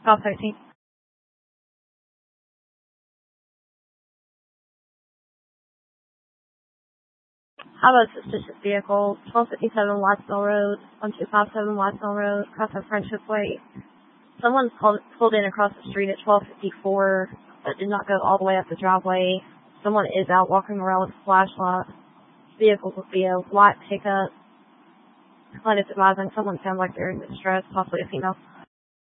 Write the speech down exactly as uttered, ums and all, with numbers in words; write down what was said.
Golf thirteen. How about suspicious vehicle? twelve fifty-seven Wattsville Road, one two five seven Wattsville Road, across the Friendship Way. Someone pulled, pulled in across the street at twelve fifty-four, but did not go all the way up the driveway. Someone is out walking around with a flashlight. Vehicle would be a white pickup. Client is advising someone sounds like they're in distress, possibly a female.